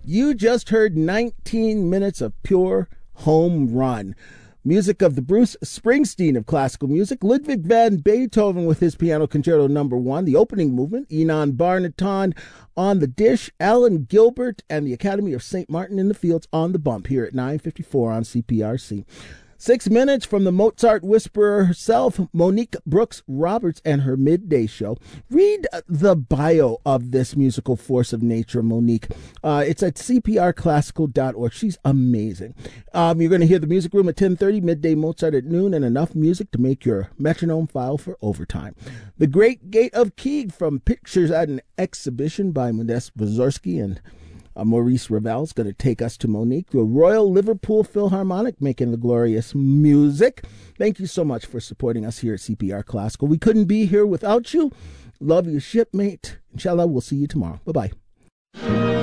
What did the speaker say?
You just heard 19 minutes of pure home run. Music of the Bruce Springsteen of classical music, Ludwig van Beethoven with his Piano Concerto No. 1, the opening movement, Enon Barnaton on the dish, Alan Gilbert and the Academy of St. Martin in the Fields on the bump here at 9:54 on CPRC. 6 minutes from the Mozart whisperer herself, Monique Brooks Roberts, and her midday show. Read the bio of this musical force of nature, Monique. It's at cprclassical.org. She's amazing. You're going to hear the Music Room at 10:30, midday Mozart at noon, and enough music to make your metronome file for overtime. The Great Gate of Keeg from Pictures at an Exhibition by Modest Mussorgsky and Maurice Ravel is going to take us to Monique. The Royal Liverpool Philharmonic making the glorious music. Thank you so much for supporting us here at CPR Classical. We couldn't be here without you. Love you, shipmate. Inshallah, we'll see you tomorrow. Bye-bye.